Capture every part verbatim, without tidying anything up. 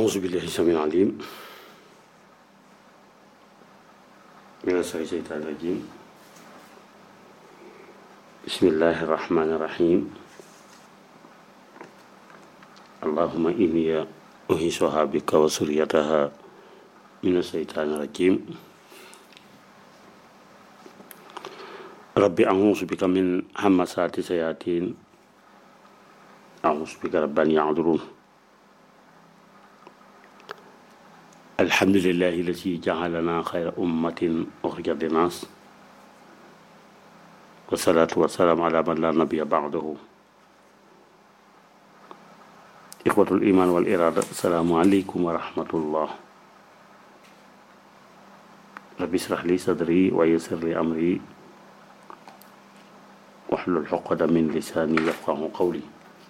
أعوذ بالله السميع العليم من الشيطان الرجيم بسم الله الرحمن الرحيم اللهم إني أعيذها بك وذريتها من الشيطان الرجيم ربي أعوذ بك من همزات الشياطين أعوذ بك رب أن يحضرون الحمد لله الذي جعلنا خير أمة أخرجت للناس والصلاة والسلام على من لا نبي بعده إخوة الإيمان والإرادة السلام عليكم ورحمة الله رب اشرح لي صدري ويسر لي أمري واحلل عقدة من لساني يفقهوا قولي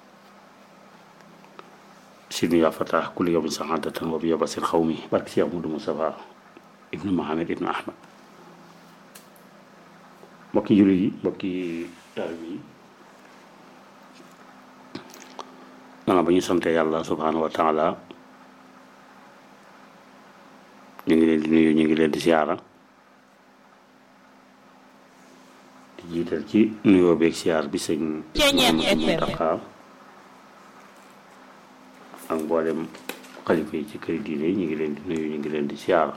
سيدنا يا فتاح كل يوم سعادة وبيا بصير خومي بارك سي أحمد مصطفى ابن محمد ابن أحمد mbokki jullit yi mbokki taalibe yi gannaaw ba ñu sante yàlla subhaanahu wa taala ñu ngi leen di nuyu ñu ngi leen di siyaara di jiital ci nuyoo beeg siyaar bi sëñ Mouhamadou Mountakha ak mboolem xalifa yi ci kër diine yi ñu ngi leen di nuyu ñu ngi leen di siyaara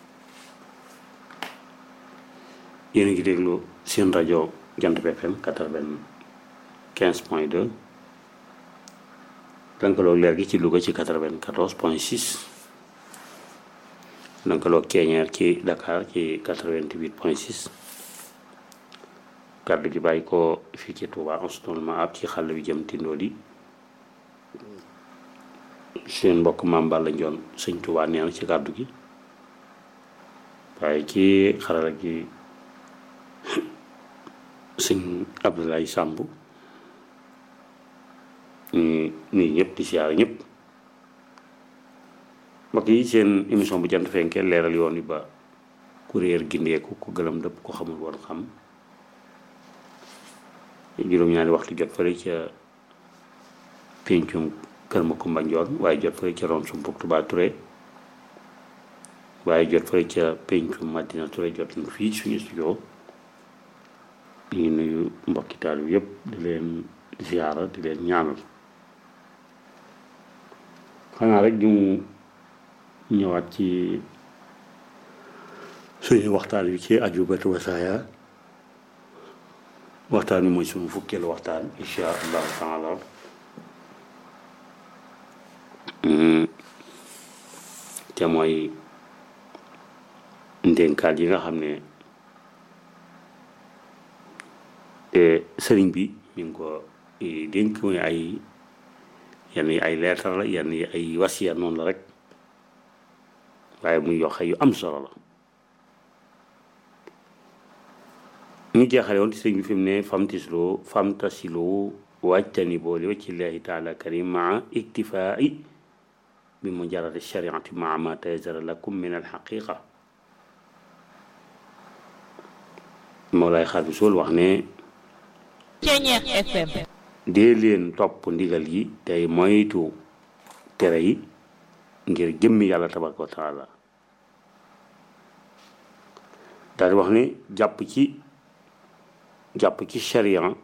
yéen a ngi déglu seen rajo Jant bi F M quatre-vingt-quinze point deux lëkkaloo leer gi ci Louga ci quatre-vingt-quatorze point six lëkkaloo Keñeer ci Dakar ci quatre-vingt-huit point six kàddu gi bàyyi ko fii ci Touba enseignement ab ci xàll bi jëm Tindodi seen mbokk Maam Balla Njoon sëñ Touba nee na ci kàddu gi waaye ci xarala gi sëñ Abdoulaye Samb ñu nii ñëpp di siyaare ñëpp mbokk yi seen émission bu jant fenkee leeral yoon wi ba ku réer gindeeku ku gëlëm dëpp ko xamul woon xam juróom-ñaari waxtu jot fële ca péncum kër Makumba Njoon waaye jot fële ca ron sumpuk Touba Touré waaye jot fële ca péncum Madina Touré jot na fii suñu studio ñu ngi nuyu mbokki taalibe bi yëpp di leen ziyaara di leen ñaanal xanaa rek ñu ñëwaat ci suñu waxtaan wi ci ajubatu wasaaya waxtaan wi mooy suñu fukkeelu waxtaan insha allahu taala te mooy ndénkaat yi nga xam ne sëriñ bi mi ngi ko dénk muy ay yenn yi ay leetar la yenn yi ay wasiya noonu la rek waaye muy yoxe yu am solo la ñu jeexale woon ci sëriñ bi fi mu ne famtisloo famtasiloo wajtani boo li wacci llahi taala karim maa iktifai bi mujarrad shariati maa ma taysara lakum min alxaqiqa Mawlaay Xaar bi sool wax ne Ceñeex F M dee leen topp ndigal yi tey moytu tere yi ngir jëmmi yàlla tabaraka wa taala daal di wax ne jàpp ci jàpp ci sharia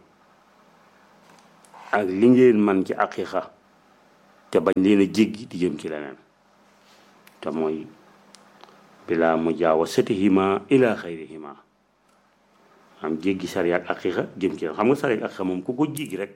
ak li ngeen man ci aqiqa te bañ leen a jéggi di jëm ci leneen te mooy bilaa mujaawasatihima ila xayrihima am jéggi sariya ak aqiqa jëm ci xam nga sariya ak aqiqa moom ku ko jéggi rek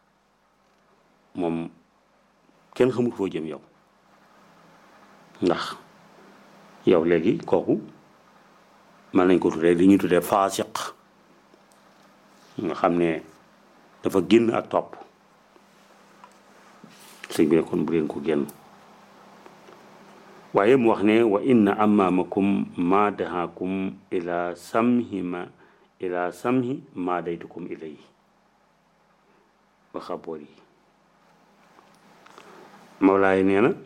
moom kenn xamul foo jëm yow ndax yow léegi kooku mën nañ ko tuddee li ñuy tuddee faasiq nga xam ne dafa génn ak topp sëñ bi ne kon bu leen ko génn waaye mu wax ne wa inna amaamakum ma dahaakum ila samhima ila samhi ma daytukum ilay wa xaboor yi Mawlaay nee na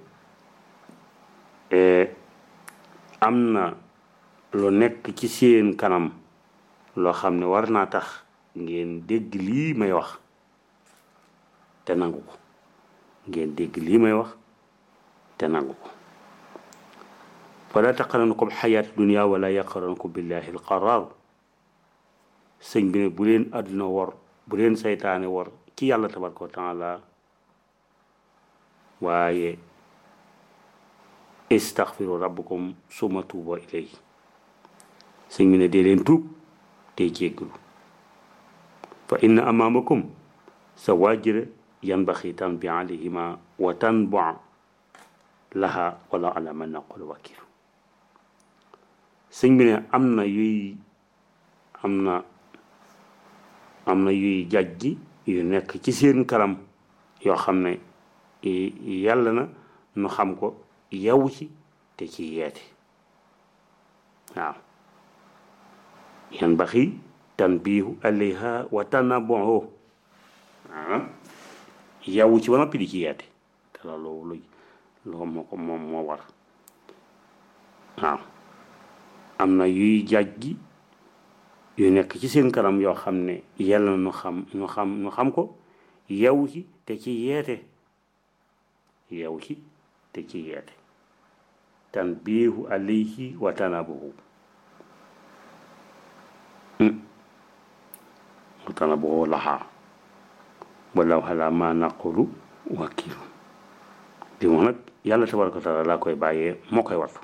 am na lu nekk ci seen kanam loo xam ne war naa tax ngeen dégg lii may wax te nangu ko ngeen dégg lii may wax te nangu ko fala taqaranakum xayaat dunia wala yaqaranakum billahi alqaraar sëñ bi ne bu leen àdduna wor bu leen saytaane wor ci yàlla tabaraka wa taala waaye istaxfiru rabbakum summa tuuba ilayhi sëñ bi ne dee leen tuub tey jéggalu fa inna amaamakum sa waajira yanbaxi tanbi alayhima wa tanbua laha wala ala man naqul wakilu sëñ bi ne am na yuy am na am na yuy jajji yu nekk ci seen kanam yoo xam ne yàlla na nu xam ko yow ci te ci yeete waaw yan baxi tanbihu alayha wa tanabuhu ah yow ci ba noppi di ci yeete te loolu lu loo moo ko moom moo war waaw am na yuy jajji yu nekk ci seen kanam yoo xam ne yàlla nu xam nu xam nu xam ko yow ci te ci yeete yow ci te ci yeete tanbihu alayhi wa tanabuhu wa tanabuhu laha walaw ala ma naqulu wakilu di moom nag yàlla tabaraka wa taala laa koy bàyyee moo koy wattu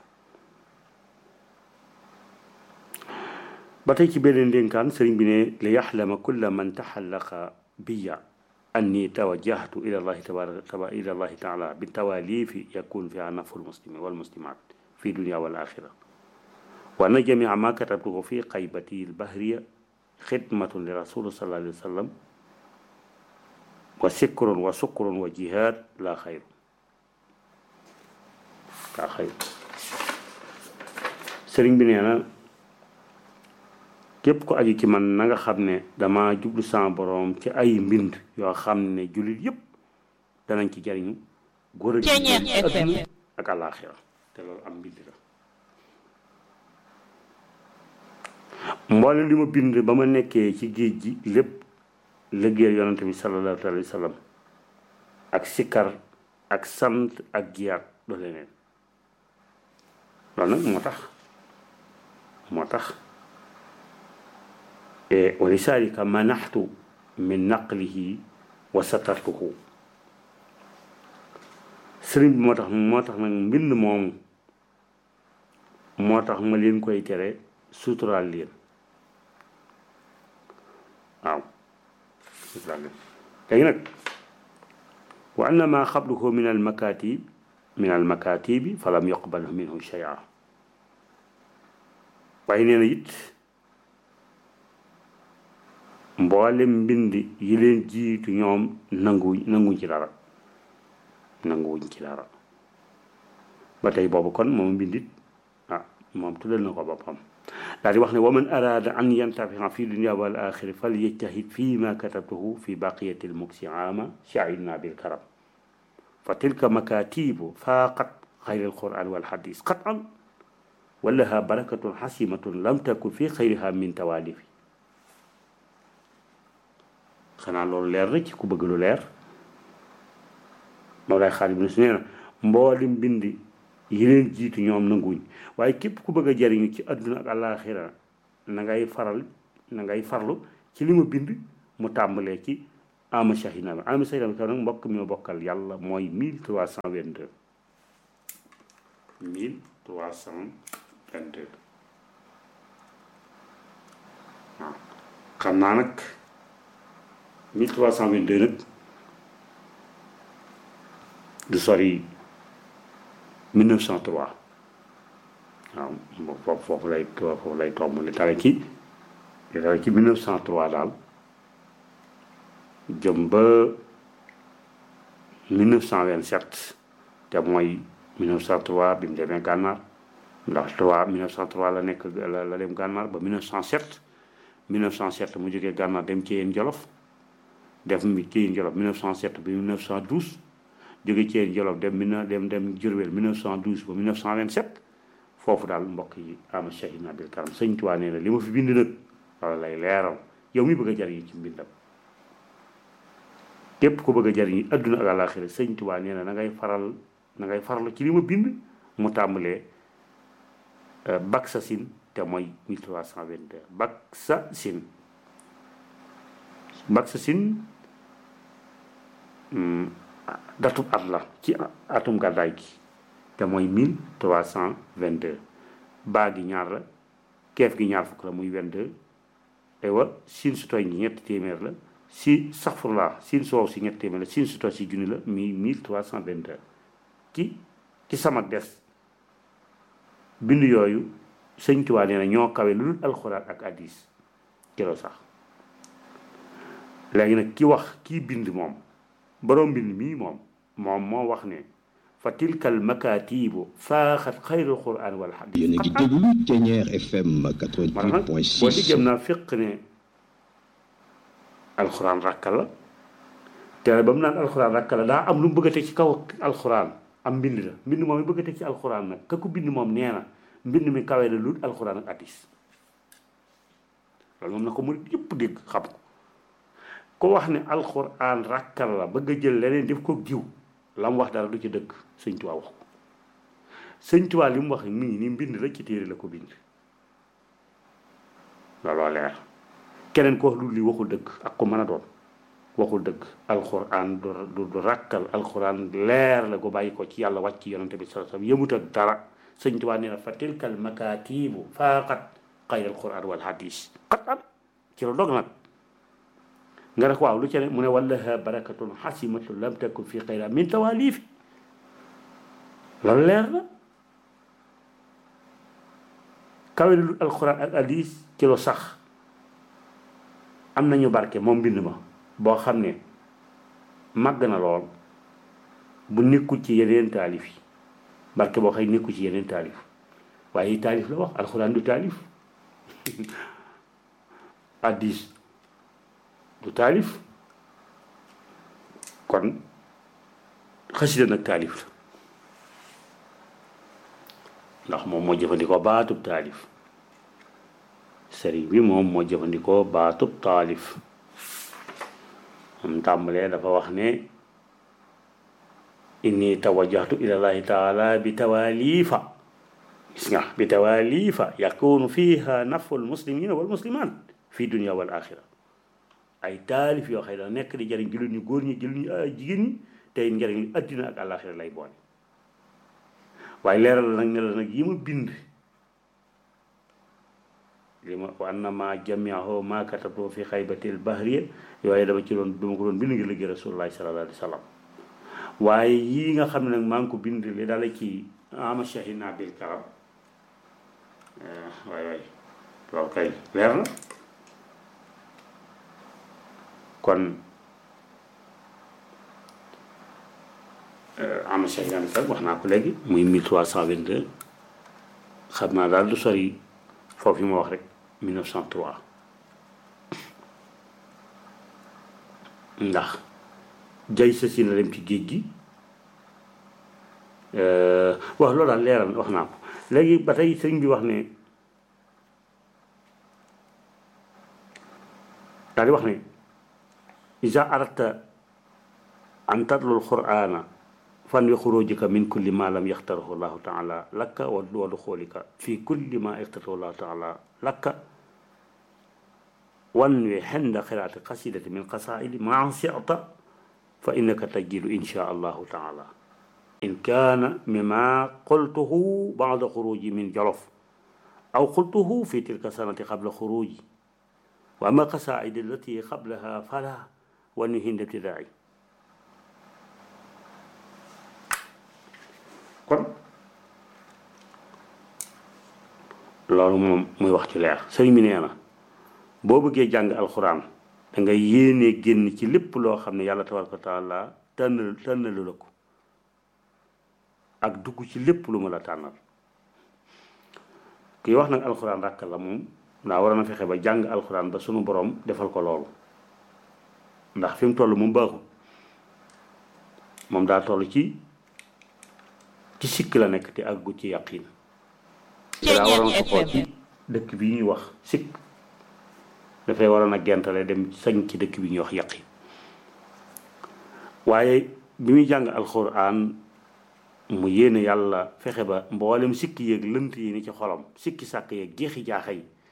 ba tey ci beneen ndénkaan sëriñ bi ne li yaxlama kulla man taxallaqa biya anni tawajjahtu ila allahi tabaraka ila allahi taala bi tawalifi yakun fiha nafu lmuslimin walmuslimat fi dunia wal axira wa anna jamia ma katabtuhu fi qaybati lbahriya xidmatun li rasuli sallallahu alayhi wa sallam wa sikrun wa sukrun wa jihad la xayru la xayru sëriñ bi nee na képp ko aju ci man na nga xam ne dama jublu sama borom ci ay mbind yoo xam ne jullit yépp danañ ci jariñu góor ak jigéen ak àllaaxira te loolu am mbind la mboole li ma bind ba ma nekkee ci géej gi lépp liggéeyal yonante bi sallallahu alayhi wa sallam ak sikkar ak sant ak jiyaat do leneen loolu nag moo tax moo tax ولذلك منحت من نقله وسترته sëriñ bi moo tax moo tax nag mbind moomu moo tax ma leen koy tere suturaal leen waaw suturaal leen léegi nag wa anna ma xabluhu min al makatib min al makatibi falam yuqbal minhu shay'a waaye nee na it mboolem mbind yi leen jiitu ñoom nanguwuñ nanguwuñ ci dara nanguwuñ ci dara ba tey boobu kon moom mbindit ah moom tuddal na ko boppam daal di wax ne wa man arada an yantafia fi dunia wal axira fal yajtahid fi ma katabtuhu fi baqiyati lmuksi ama shahidna bil karam fa tilka makatibu faqat xayr alquran wal hadis qatan walaha barakatun xasimatun lam takun fi xayriha min tawalifi xanaa loolu leer na ci ku bëgg lu leer Mawlaay Xaadim ne su nee na mboolem bind yi leen jiitu ñoom nanguñ waaye képp ku bëgg a jariñu ci àdduna ak àllaaxira na ngay faral na ngay farlu ci li ma bind mu tàmbalee ci ama shahina bi ama shahina bi kaw nag mbokk mi ma bokkal yàlla mooy mille trois cent vingt-deux mille trois cent vingt-deux waaw xam naa nag mille trois cent vingt-deux nag du sori mille neuf cent trois waaw foofu foofu lay foofu lay tomb li tare ci li tare ci mille neuf cent trois daal jëm ba mille neuf cent vingt-sept te mooy mille neuf cent trois bi mu demee gànnaar ndax trois mille neuf cent trois la nekk la la dem gànnaar ba mille neuf cent sept mille neuf cent sept mu jógee gànnaar dem ci yéen Jolof def mi ci yéen Jolof mille neuf cent sept ba mille neuf cent douze jóge ci yéen Jolof dem mille dem dem Jurbel mille neuf cent douze ba mille neuf cent vingt-sept foofu daal mbokk yi ama shahidna bil karam sëñ Tuubaa nee na li ma fi bind nag wala lay leeral yow mi bëgg a jariñ ci mbindam képp ku bëgg a jariñ adduna ak àllaaxira sëñ Tuubaa nee na da ngay faral na ngay farlu ci li ma bind mu tàmbalee bak sa sin te mooy mille trois cent vingt-deux bak sa sin bak sa sin datub at la ci atum gàddaay gi te mooy mille trois cent vingt-deux baa gi ñaar la keef gi ñaar fukk la muy vingt-deux aywa siin su tooy gi ñetti téeméer la si saxfurlaa siin soow si ñetti téeméer la siin su tooy si junni la mi mille trois cent vingt-deux ci ci sama des bind yooyu sëñ Tuubaa nee na ñoo kawe lu dul alxuraan ak hadiis kilo sax léegi nag ki wax kii bind moom borom bind mii moom moom moo wax ne fa tilkal makaatibu faaxat xayrul quraan wal hadiis. yéen a ngi déglu Thiéniere F M quatre-vingt-huit point six. boo diggéem naa fekk ne alxuraan rakka la te ba mu naan alxuraan rakka la daa am lu mu bëgg a teg ci kaw alxuraan am mbind la mbind moom mi bëgg a teg ci alxuraan nag ka ko bind moom nee na mbind mi kawe la lu alxuraan ak hadiis loolu moom na ko murit yëpp dégg xam ko ko wax ne alxuraan rakkal la bëgg a jël leneen def ko jiw la mu wax dara du ci dëgg sëñ Tuubaa wax ko sëñ Tuubaa li mu wax mi ngi ni mbind la ci téere la ko bind looloo leer keneen ko wax lu li waxul dëgg ak ko mën a doon waxul dëgg alxuraan du du rakkal alxuraan leer la ko bàyyi ko ci yàlla wàcc ci yonante bi sallallahu alayhi wasallam yëmut ak dara sëñ Tuubaa nee na fa tilkal makaatibu faaqat xayral quraan wal hadiis xat am ci la dog nag nga rek waaw lu ci ne mu ne wallaha barakatun xasimatu lam takun fi xayra min tawaalif loolu leer na kawe lu alxuraan ak hadiis ci lu sax am nañu barke moom mbind ma boo xam ne màgg na lool bu nekkul ci yeneen taalif yi barke boo xëy nekkul ci yeneen taalif waaye taalif la wax alxuraan du taalif hadiis du taalif kon xasida nag taalif la ndax moom moo jëfandikoo baatub taalif sëriñ bi moom moo jëfandikoo baatub taalif am tàmbalee dafa wax ne inni tawajjahtu ilallahi taala bi tawaalifa gis nga bi tawaalifa yakunu fiha naful muslimina wal muslimat fi dunia wal axira ay taalif yoo xëy na nekk di jëriñ jullit ñu góor ñi jullit ñu jigéen ñi tey njëriñ li addina ak àllaaxira lay boole waaye leeral la nag ne la nag yi ma bind li ma wa annama jamiahu ma katabtu fi xaybatil bahriya yooyu dama ci doon dama ko doon bind ngir liggéey rasulullahi sallallahu alayhi wa sallam waaye yii nga xam ne nag maa ngi ko bind li dala ci ama shahina bil karam waay waay loolu kay leer na kon ama shahina bil karam wax naa ko léegi muy mille trois cent vingt-deux xam naa daal du sori foofu yi ma wax rek mille neuf cent trois ndax jay sa si la dem ci géej gi wax loolu daal leeral wax naa ko léegi ba tey sëriñ bi wax ne daal di wax ne iza aradta an tatlul qur'ana fan wi xurujika min kulli ma lam yaxtarahu llahu taala lakka wa duxulika fi kulli ma ixtarahu llahu taala lakka wan wi xenda xiraati qasidati min qasaidi ma sita fa innaka tajidu insha allahu taala in kaana mima qultuhu bada xuruji min jolof aw qultuhu fi tilka sanati qabla xuruji wa ama qasaidi allati qablaha fala wan wi hinda ibtidaai kon loolu moom muy wax ci leer sëriñ bi nee na boo bëggee jàng alxuraan da nga yéenee génn ci lépp loo xam ne yàlla tabaraka wa taala tànn tànnalu la ko ak dugg ci lépp lu ma la tànnal kii wax nag alxuraan ràkk la moom daa war a na fexe ba jàng alxuraan ba sunu borom defal ko loolu ndax fi mu toll moom baaxul moom daa toll ci ci sikk la nekk te àggu ci yàqin daa waroon ko xool ci dëkk bi ñuy wax sikk dafay waroon a gentale dem sañ ci dëkk bi ñuy wax yàqin waaye bi muy jàng alxuraan mu yéene yàlla fexe ba mboolem sikki yeeg lënt yi ni ci xolam sikki sàkk yeeg jeexi jaaxa yi